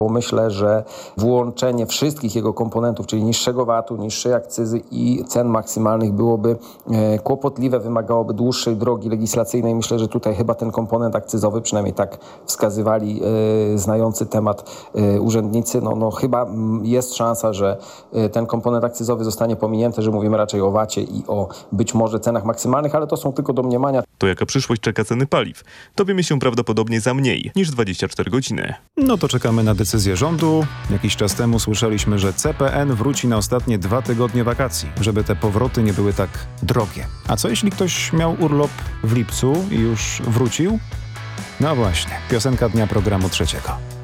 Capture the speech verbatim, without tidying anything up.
Bo myślę, że włączenie wszystkich jego komponentów, czyli niższego vatu, niższej akcyzy i cen maksymalnych byłoby kłopotliwe, wymagałoby dłuższej drogi legislacyjnej. Myślę, że tutaj chyba ten komponent akcyzowy, przynajmniej tak wskazywali znający temat urzędnicy, no, no chyba jest szansa, że ten komponent akcyzowy zostanie pominięty, że mówimy raczej o vacie i o być może cenach maksymalnych, ale to są tylko domniemania. To jaka przyszłość czeka ceny paliw? Dowiemy się prawdopodobnie za mniej niż dwadzieścia cztery godziny. No to czekamy na decyzję rządu. Jakiś czas temu słyszeliśmy, że C P N wróci na ostatnie dwa tygodnie wakacji, żeby te powroty nie były tak drogie. A co jeśli ktoś miał urlop w lipcu i już wrócił? No właśnie, piosenka dnia programu trzeciego.